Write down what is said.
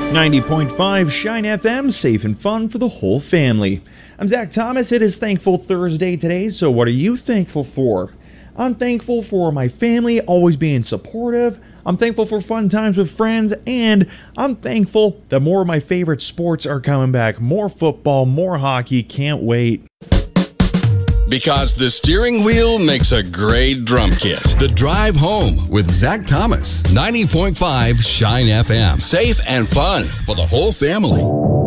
90.5 Shine FM, safe and fun for the whole family. I'm Zach Thomas. It is Thankful Thursday today, so what are you thankful for? I'm thankful for my family always being supportive. I'm thankful for fun times with friends, and I'm thankful that more of my favorite sports are coming back. More football, more hockey, can't wait. Because the steering wheel makes a great drum kit. The Drive Home with Zach Thomas. 90.5 Shine FM. Safe and fun for the whole family.